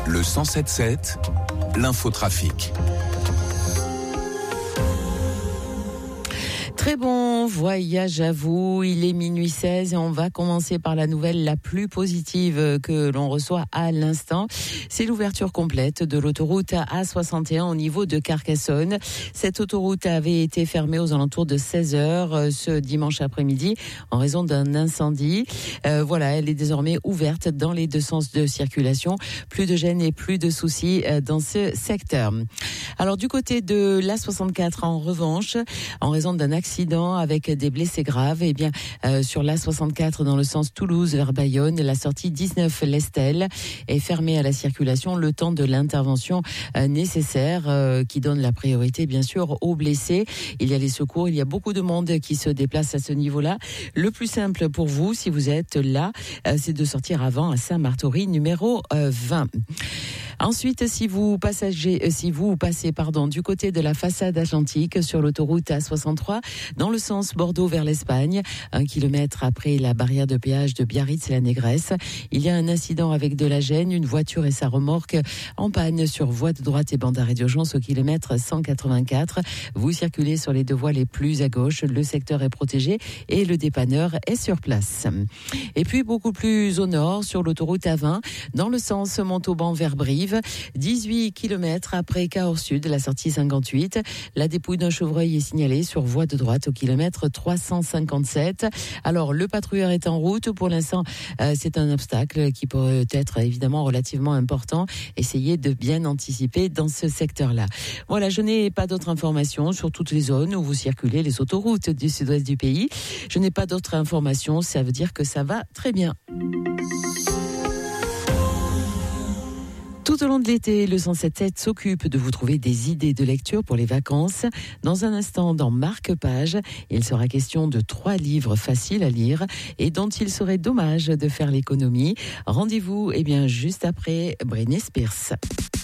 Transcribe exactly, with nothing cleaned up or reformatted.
Le cent sept sept, l'infotrafic. Très bon voyage à vous, il est minuit seize et on va commencer par la nouvelle la plus positive que l'on reçoit à l'instant. C'est l'ouverture complète de l'autoroute A soixante et un au niveau de Carcassonne. Cette autoroute avait été fermée aux alentours de seize heures ce dimanche après-midi en raison d'un incendie. Euh, voilà, elle est désormais ouverte dans les deux sens de circulation. Plus de gêne et plus de soucis dans ce secteur. Alors du côté de l'A soixante-quatre, en revanche, en raison d'un accident avec des blessés graves, eh bien euh, sur l'A soixante-quatre dans le sens Toulouse vers Bayonne, la sortie dix-neuf Lestel est fermée à la circulation le temps de l'intervention euh, nécessaire euh, qui donne la priorité bien sûr aux blessés. Il y a les secours, il y a beaucoup de monde qui se déplace à ce niveau-là. Le plus simple pour vous, si vous êtes là, euh, c'est de sortir avant à Saint-Martory numéro euh, vingt. Ensuite, si vous passagez, euh, si vous passez pardon du côté de la façade atlantique sur l'autoroute A soixante-trois dans le sens Bordeaux vers l'Espagne, un kilomètre après la barrière de péage de Biarritz-la-Négresse, il y a un incident avec de la gêne, une voiture et sa remorque en panne sur voie de droite et bande d'arrêt d'urgence au kilomètre cent quatre-vingt-quatre. Vous circulez sur les deux voies les plus à gauche, le secteur est protégé et le dépanneur est sur place. Et puis beaucoup plus au nord sur l'autoroute A vingt dans le sens Montauban vers Brive, dix-huit kilomètres après Cahors Sud, la sortie cinquante-huit, la dépouille d'un chevreuil est signalée sur voie de droite au kilomètre trois cent cinquante-sept. Alors le patrouilleur est en route. Pour l'instant, euh, c'est un obstacle qui peut être évidemment relativement important. Essayez de bien anticiper dans ce secteur-là. Voilà, je n'ai pas d'autres informations sur toutes les zones où vous circulez, les autoroutes du sud-ouest du pays. Je n'ai pas d'autres informations. Ça veut dire que ça va très bien. Tout au long de l'été, le cent sept sept s'occupe de vous trouver des idées de lecture pour les vacances. Dans un instant, dans Marque-Page, il sera question de trois livres faciles à lire et dont il serait dommage de faire l'économie. Rendez-vous, eh bien, juste après Britney Spears.